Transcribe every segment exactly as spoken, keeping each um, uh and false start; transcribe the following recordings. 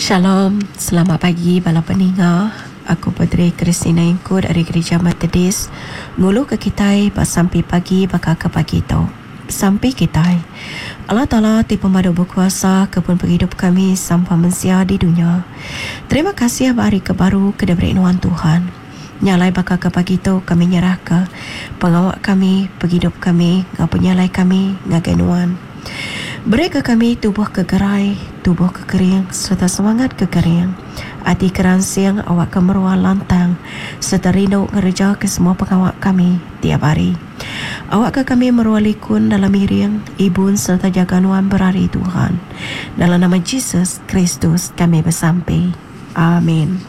Shalom, selamat pagi bala pendengar. Aku Puteri Kristina Ingku dari Gereja Metodis. Ngulu ke kita pas sampai pagi bakal ke pagi tau. Sampai kita Allah Ta'ala ti pemadu berkuasa kepun penghidup kami sampai mensia di dunia. Terima kasih hari kebaru kedeberinuan Tuhan. Nyalai bakal ke pagi tu kami nyerah ke pengawak kami, penghidup kami, ngau penyalai kami, ngagenuan. Beri ke kami tubuh kegerai, tubuh kekering, serta semangat kekering. Hati keran siang awak kemeruah lantang, serta rindu ngereja ke semua pengawak kami tiap hari. Awak ke kami meruah likun dalam miring, ibun serta jaganuan berari Tuhan. Dalam nama Yesus Kristus kami bersampai. Amin.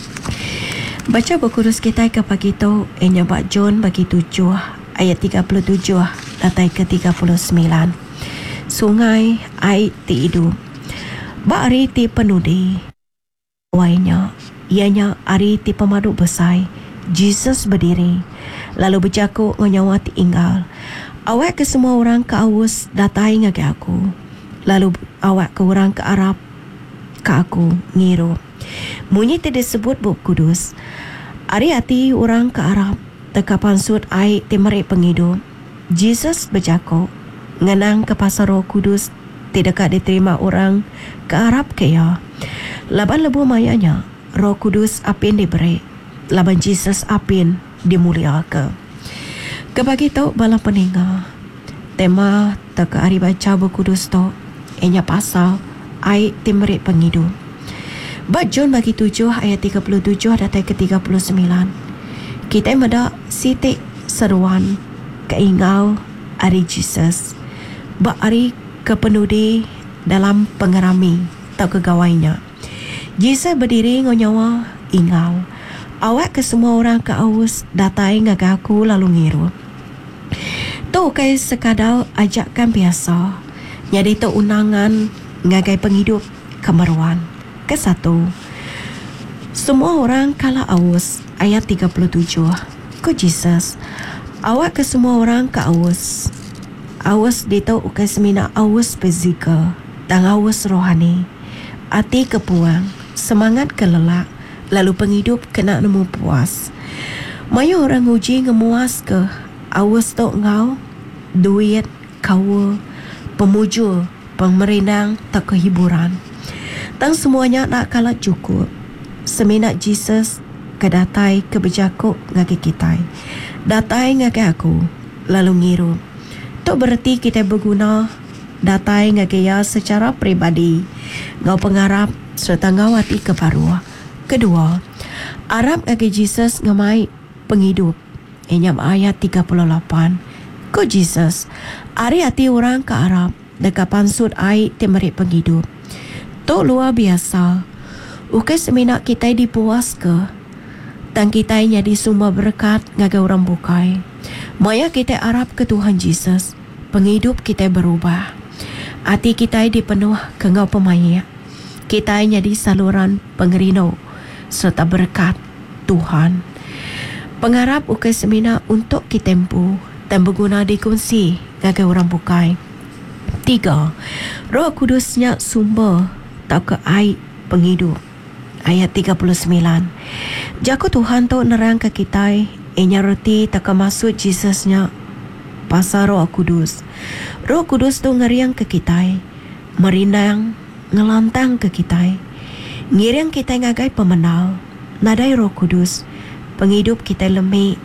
Baca buku kudus kita ke pagi tu, Enya Bak John bagi tujuh, ayat tiga puluh tujuh, datai ke tiga puluh sembilan. Sungai air ti hidup. Ba ari ti penudi. Wainya, ianya ari ti pemaduk besai. Jesus berdiri, lalu berjaku ngonyawa ti inggal. Awak ke semua orang ke awus datai ngage aku. Lalu awak ke orang ke Arab ke aku ngiru. Munyi ti disebut buku kudus. Ari hati orang ke Arab tekapan sud air ti merik penghidup. Jesus berjaku ngenang ke pasar Roh Kudus tidak diterima orang ke Arab kaya. Laban lebu mayanya Roh Kudus apin diberi, laban Jesus apin dimulia ke. Kebagi tau bala peninggal tema tak hari baca buku kudus tu enya pasal ai timrik penghidup. Bab John bagi tujuh ayat tiga puluh tujuh datai ke tiga puluh sembilan. Kita meda sitik seruan keingau ari Jesus. Ba ari kepenudi dalam pengerami tak kegawainya. Yesus berdiri ngonyawa ingau. Awak ke semua orang ke awus datai ngagaku lalu ngiru. Tu kai sekadar ajakan biasa. Jadi tu unangan ngagai penghidup kemeruan. Ke satu. Semua orang kala awus ayat tiga puluh tujuh. Ko Jesus. Awak ke semua orang ke awus. Awas dito ukai semina awas fizikal dan awas rohani. Hati kepuang, semangat kelelak, lalu penghidup kena nemu puas. Maya orang uji ngemuas ke awas tok ngau, duit, kawa, pemujul, pemerinang, tak kehiburan. Tang semuanya nak kalah cukup. Semina Jesus kedatai kebejakuk ngaki kitai. Datai ngaki aku, lalu ngiru. Itu berarti kita berguna datai ngagaya secara peribadi, ngau pengarap serta ngau hati kebaru. Kedua, Arab ngagi Jesus ngamai penghidup. Enyam ayat tiga puluh lapan. Ko Jesus, ari hati orang ke Arab dekat pansut ai temerik penghidup. Tu luar biasa. Ukai semina kita dipuas ke dan kita jadi sumber berkat ngagai orang bukai. Maya kita Arab ke Tuhan Jesus, penghidup kita berubah. Hati kita dipenuh ke ngau pemaya. Kita jadi saluran pengerino serta berkat Tuhan. Pengharap ukai semina untuk kita tempuh dan berguna dikongsi ngagai orang bukai. Tiga, Roh Kudusnya sumber tak ke air penghidup. Ayat tiga puluh sembilan. Jaku Tuhan tu nerang ke kita, enya roti tak masuk Jesusnya pasal Roh Kudus. Roh Kudus tu ngeriang ke kita, merindang, ngelantang ke kita. Ngiriang kita ngagai pemenal, nadai Roh Kudus, penghidup kita lemik.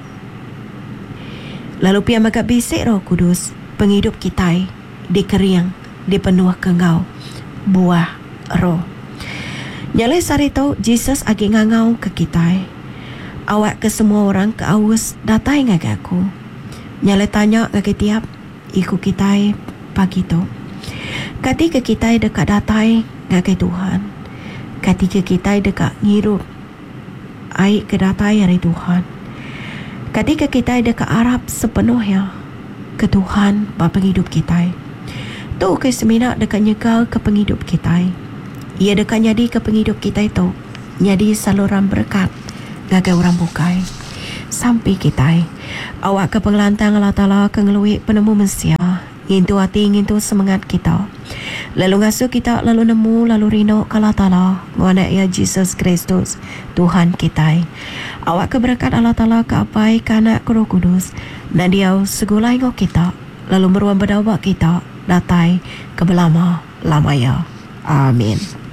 Lalu pia magak bisik Roh Kudus, penghidup kita dikeriang, dipenuh ke ngau, buah roh. Nyalai sari tu Jesus agi ngangau ke kita. Awak ke semua orang ke awus datai ngagai aku. Nyalai tanya ngagai tiap ikut kita pagi tu. Ketika kita dekat datai ngagai Tuhan. Ketika kita dekat ngirup air ke datai dari Tuhan. Ketika kita dekat Arab sepenuhnya ke Tuhan bapa penghidup kita. Tu ke semina dekat nyegal ke penghidup kita. Ia dekat jadi ke penghidup kita itu. Jadi saluran berkat gagai orang bukai. Sampai kita awak ke pengelantang Allah Ta'ala ke ngelui penemu Mesia. Ngintu hati, ngintu semangat kita. Lalu ngasuh kita lalu nemu lalu rino kala tala ngwana ya Jesus Kristus Tuhan kita. Awak keberkat Allah Taala ke apai kana ke Roh Kudus na diau segulai ngo kita lalu meruang berdawak kita datai ke belama lamaya. Amin.